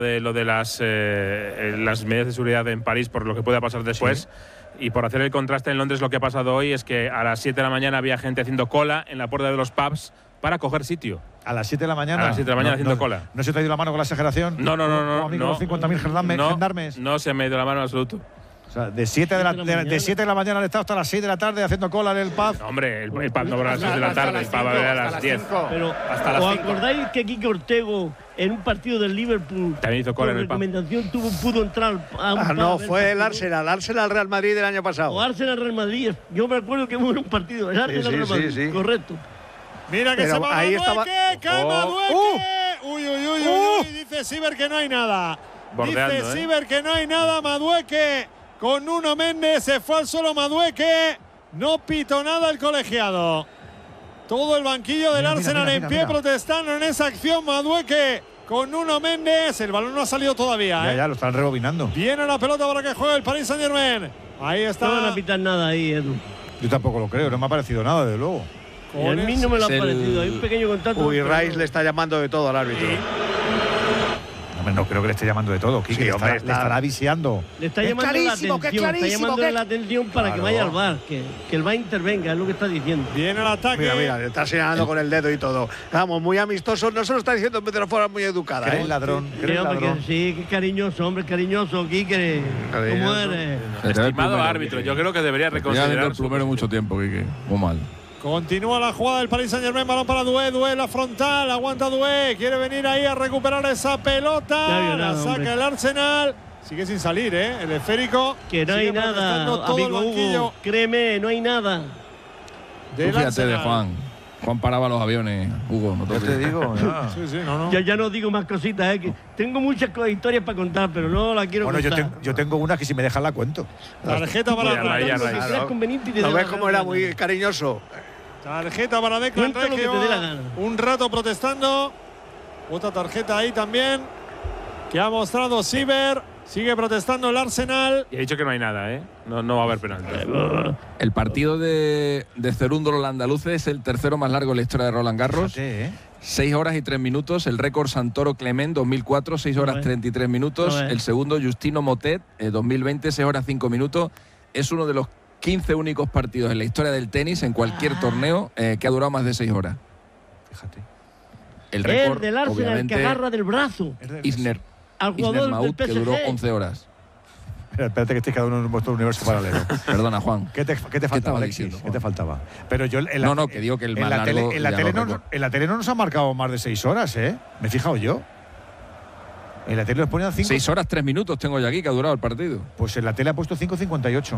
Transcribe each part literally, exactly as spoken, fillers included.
de lo de las, eh, las medidas de seguridad en París por lo que pueda pasar después. Sí. Y por hacer el contraste en Londres, lo que ha pasado hoy es que a las siete de la mañana había gente haciendo cola en la puerta de los pubs para coger sitio. ¿A las siete de la mañana? A las siete de la mañana no, haciendo no, cola. ¿No se te ha ido la mano con la exageración? No, no, no. no, no no cincuenta mil gendarmes, no, gendarmes. No se me ha ido la mano en absoluto. O sea, de siete de la, de, de siete de la mañana han estado hasta las seis de la tarde haciendo cola en el pub. No, hombre, el, el pub no va a las seis de la tarde, el pub va a las diez. Pero, hasta las ¿os cinco. acordáis que Quique Ortego en un partido del Liverpool también hizo cola en el pub? recomendación tuvo, pudo entrar a un ah, pub no, a ver fue el partido. Arsenal, Arsenal Real Madrid del año pasado. O Arsenal Real Madrid. Yo me acuerdo que hubo un partido, el Arsenal sí, sí, Real Madrid, sí, sí. correcto. Mira que Pero se va ahí Madueque, estaba... cae Oh. Madueque. Uh. Uy, uy, uy, Uh. uy, dice Siber que no hay nada. Bordeando, dice ¿eh? Siber que no hay nada, Madueque con Nuno Méndez, se fue al suelo Madueque, no pitó nada el colegiado. Todo el banquillo del Mira, mira, Arsenal mira, en mira, pie mira. protestando en esa acción, Madueque con Nuno Méndez, el balón no ha salido todavía. Ya, ¿eh? ya, lo están rebobinando. Viene la pelota para que juegue el Paris Saint-Germain. Ahí está. No van a pitar nada ahí, Edu. Yo tampoco lo creo, no me ha parecido nada, desde luego. Y a mí no me lo ha Es el- parecido, hay un pequeño contacto. Uy, pero- Rice le está llamando de todo al árbitro. Hombre, no creo que le esté llamando de todo. Quique, Sí, le, hombre, estará, le está- estará viciando. Le está Es llamando la clarísimo, que es atención, está clarísimo, llamando que- la atención para que Claro. vaya al bar, que, que el bar intervenga, es lo que está diciendo. Viene el ataque. Mira, mira, le está señalando con el dedo y todo. Vamos, muy amistoso. No se lo está diciendo en vez de una forma muy educada. ¿Crees ¿eh? ladrón? Sí, ¿Crees hombre, ladrón? que sí, que cariñoso, hombre, cariñoso, Quique. ¿Cómo Cariñoso. eres? Estimado árbitro, yo creo que debería Ya dentro reconsiderar del su plumero mucho tiempo, Quique. Muy mal. Continúa la jugada del Paris Saint-Germain, balón para Doué, Doué la frontal, aguanta Doué, quiere venir ahí a recuperar esa pelota, Ya vio la nada, saca hombre. el Arsenal, sigue sin salir, ¿eh? El esférico. Que no sigue hay nada, protestando todo el amigo banquillo Hugo, créeme, no hay nada. Tú del fíjate de Arsenal. Juan. Juan paraba los aviones, Hugo. No te Ya te olvides. digo, ya. Sí, sí, no, no. Ya, ya no digo más cositas, ¿eh? Que tengo muchas co- historias para contar, pero no las quiero Bueno, yo, contar. ten- yo tengo una que si me dejan la cuento. Tarjeta para Ya, Rice. ya, Lo que Rice. creas conveniente y te ¿Lo dé ves la cómo gana. era muy cariñoso? Tarjeta para Declan Cuenta Rice, lo que que te dé la lleva gana. un rato protestando. Otra tarjeta ahí también, que ha mostrado Siber. Sigue protestando el Arsenal. Y he dicho que no hay nada, ¿eh? No, no va a haber penalti. El partido de, de Cerúndolo los andaluces es el tercero más largo en la historia de Roland Garros. Fíjate, ¿eh? seis horas y tres minutos. El récord Santoro Clement, dos mil cuatro, seis horas No, eh. treinta y tres minutos. No, eh. El segundo, Justino Motet, eh, dos mil veinte, seis horas cinco minutos. Es uno de los quince únicos partidos en la historia del tenis, en cualquier torneo, eh, que ha durado más de seis horas. Fíjate. El El récord, del Arsenal que obviamente, agarra del brazo Isner, al Isner jugador del Mahut, P que S duró G. once horas. Espera, espérate que estéis cada uno en vuestro universo paralelo. Perdona, Juan. ¿Qué te, qué te faltaba, estaba Alexis? diciendo, ¿Qué Juan? te faltaba? Pero yo en la, No, no, que digo que el en más la largo tele, en la ya tele lo no, recuerdo. en la tele no nos ha marcado más de seis horas, ¿eh? Me he fijado yo. En la tele nos ponían cinco. Seis horas, tres minutos tengo yo aquí, que ha durado el partido. Pues en la tele ha puesto cinco cincuenta y ocho.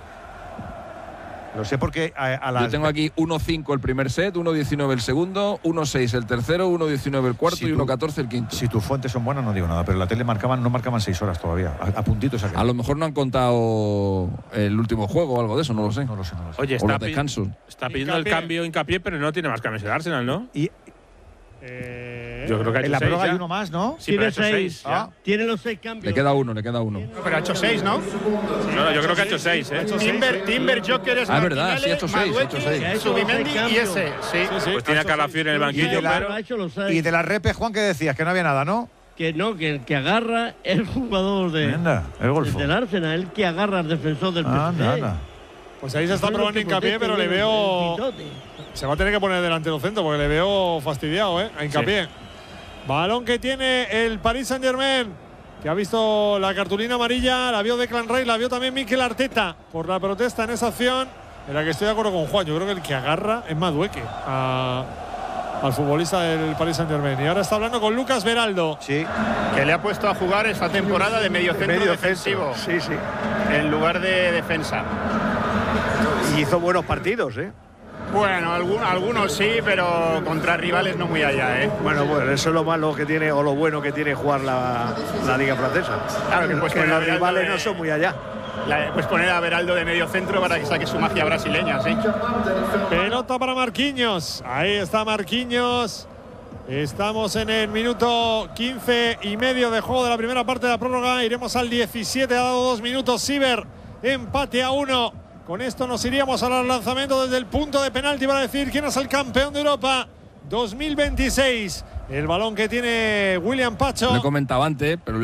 Lo sé porque a, a las… Yo tengo aquí uno cinco el primer set, uno diecinueve el segundo, uno seis el tercero, uno diecinueve el cuarto Si y tú- uno catorce el quinto. Si tus fuentes son buenas, no digo nada, pero en la tele marcaban, no marcaban seis horas todavía. A, a puntitos a A lo mejor no han contado el último juego o algo de eso, no lo sé. No lo sé, no lo sé. Oye, O está, los pi- descansos. está pidiendo el Hincapié. cambio hincapié, pero no tiene más cambios el Arsenal, ¿no? Y Eh, Yo creo que ha hecho en la seis prórroga ya. hay uno más, ¿no? Sí, pero ha hecho Tiene seis. seis. ya. Ah. Tiene los seis cambios. Le queda uno, le queda uno. Pero ha hecho seis, ¿no? No, no, yo creo que ha hecho seis, ¿eh? Timber, Timber, Joker, Ah, es verdad, sí, ha hecho seis, ha hecho seis. Que ha hecho los Subimendi seis y cambios. ese, sí. Sí, sí. Pues tiene a Calafiori en el Sí, banquillo, la- pero… ha hecho los seis. Y de la repe, Juan, ¿qué decías? Que no había nada, ¿no? Que no, que el que agarra es el jugador de, Anda, el golfo. del Arsenal, el que agarra al defensor del P S G. Anda, anda. Pues ahí se está Son los probando que hincapié, protegen pero le el- veo. el pitote. Se va a tener que poner delantero centro porque le veo fastidiado, ¿eh? A hincapié. Balón que tiene el Paris Saint-Germain, que ha visto la cartulina amarilla, la vio Declan Rice, la vio también Mikel Arteta por la protesta en esa acción, en la que estoy de acuerdo con Juan. Yo creo que el que agarra es Madueque a- al futbolista del Paris Saint-Germain. Y ahora está hablando con Lucas Beraldo. Sí. Que le ha puesto a jugar esta temporada de medio centro Medio defensivo, centro. Sí, sí. en lugar de defensa. Y hizo buenos partidos, ¿eh? Bueno, algún- algunos sí, pero contra rivales no muy allá, ¿eh? Bueno, bueno, eso es lo malo que tiene, o lo bueno que tiene jugar la, la Liga Francesa. Claro que, pues, que con los la Beraldo rivales de- no son muy allá. La- pues poner a Beraldo de medio centro para que saque su magia brasileña, sí. Pelota para Marquinhos. Ahí está Marquinhos. Estamos en el minuto quince y medio de juego de la primera parte de la prórroga. Iremos al diecisiete, ha dado dos minutos. Siber, empate a uno. Con esto nos iríamos al lanzamiento desde el punto de penalti para decir quién es el campeón de Europa dos mil veintiséis. El balón que tiene William Pacho. Lo he comentado antes, pero